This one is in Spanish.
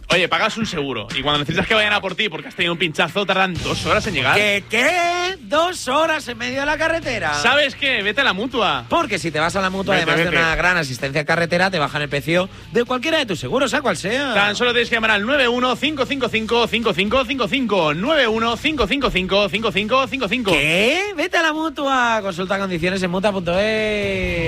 Oye, pagas un seguro y cuando necesitas que vayan a por ti porque has tenido un pinchazo, tardan 2 horas en llegar. ¿Qué? 2 horas en medio de la carretera. ¿Sabes qué? Vete a la Mutua. Porque si te vas a la Mutua, Vete. además de una gran asistencia carretera, te bajan el precio de cualquiera de tus seguros, sea cual sea. Tan solo tienes que llamar al 915555555. 915555555. ¿Qué? Vete a la Mutua. Consulta condiciones en mutua.es.